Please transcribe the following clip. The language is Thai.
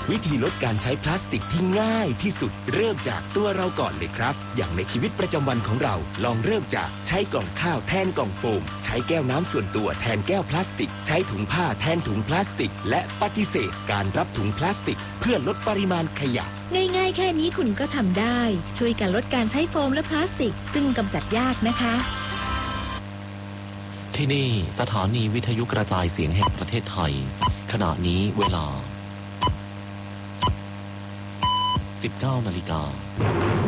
วิธีลดการใช้พลาสติกที่ง่ายที่สุดเริ่มจากตัวเราก่อนเลยครับอย่างในชีวิตประจำวันของเราลองเริ่มจากใช้กล่องข้าวแทนกล่องโฟมใช้แก้วน้ำส่วนตัวแทนแก้วพลาสติกใช้ถุงผ้าแทนถุงพลาสติกและปฏิเสธการรับถุงพลาสติกเพื่อลดปริมาณขยะง่ายๆแค่นี้คุณก็ทำได้ช่วยกันลดการใช้โฟมและพลาสติกซึ่งกำจัดยากนะคะที่นี่สถานีวิทยุกระจายเสียงแห่งประเทศไทยขณะนี้เวลา 19 นาฬิกา